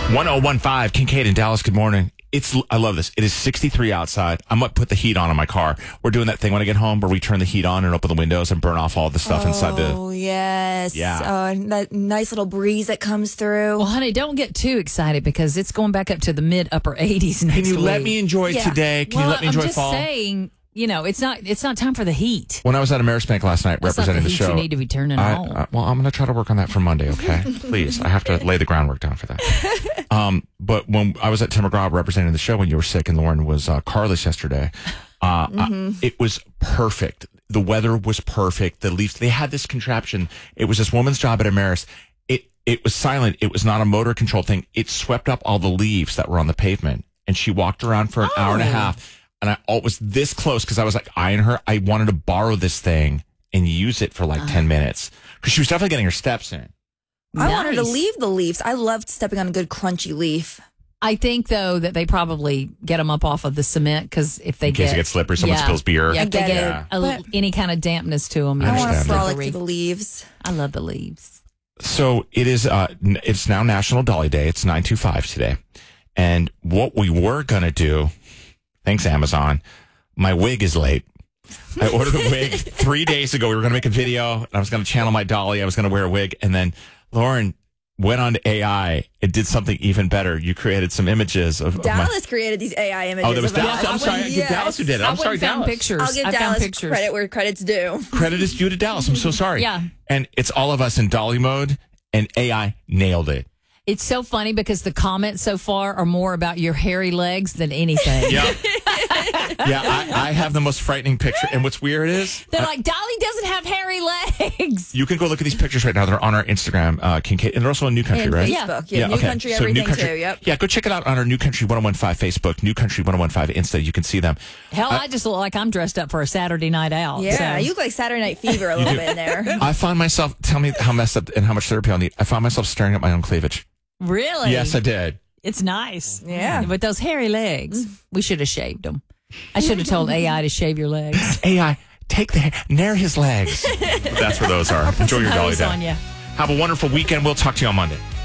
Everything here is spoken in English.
1015, Kincaid in Dallas. Good morning. I love this. It is 63 outside. I'm going to put the heat on in my car. We're doing that thing when I get home where we turn the heat on and open the windows and burn off all the stuff inside the... Oh, yes. Yeah. That nice little breeze that comes through. Well, honey, don't get too excited because it's going back up to the mid-upper 80s next Can you week. let me enjoy today? Can you let me enjoy fall? I'm just saying, it's not time for the heat. When I was at Amerisbank last night representing the show... you need to be turning on. Well, I'm going to try to work on that for Monday, okay? Please. I have to lay the groundwork down for that. But when I was at Tim McGraw representing the show when you were sick and Lauren was carless yesterday, it was perfect. The weather was perfect. The Leafs, they had this contraption. It was this woman's job at Ameris. It was silent. It was not a motor control thing. It swept up all the leaves that were on the pavement. And she walked around for an hour and a half. And I was this close because I was like eyeing her. I wanted to borrow this thing and use it for like 10 minutes because she was definitely getting her steps in. I want her to leave the leaves. I loved stepping on a good crunchy leaf. I think, though, that they probably get them up off of the cement because if they in case it gets slippery, someone spills beer. Yeah, if they get any kind of dampness to them. I want to frolic through the leaves. I love the leaves. So it is. It's now National Dolly Day. It's 9/25 today. And what we were going to do, thanks, Amazon, my wig is late. I ordered a wig 3 days ago. We were going to make a video. And I was going to channel my dolly. I was going to wear a wig. And then Lauren went on to AI. It did something even better. You created some images of Dallas created these AI images. Oh, there was Dallas. I'm sorry. I give Dallas who did it. I'm sorry, Dallas. Pictures. I'll give Dallas credit where credit's due. Credit is due to Dallas. I'm so sorry. Yeah. And it's all of us in dolly mode, and AI nailed it. It's so funny because the comments so far are more about your hairy legs than anything. Yeah. Yeah, I have the most frightening picture. And what's weird is... They're like, Dolly doesn't have hairy legs. You can go look at these pictures right now. They're on our Instagram, Kincaid. And they're also on New Country, and right? Facebook. Yeah, New Country, everything New Country, too. Yep. Yeah, go check it out on our New Country 1015 Facebook, New Country 1015 Insta. You can see them. Hell, I just look like I'm dressed up for a Saturday night out. Yeah, you look like Saturday Night Fever a little bit in there. I find myself... Tell me how messed up and how much therapy I'll need. I found myself staring at my own cleavage. Really? Yes, I did. It's nice. Yeah. But those hairy legs, we should have shaved them. I should have told AI to shave your legs. AI, take the hair, nair his legs. That's where those are. Enjoy your dolly day. On you. Have a wonderful weekend. We'll talk to you on Monday.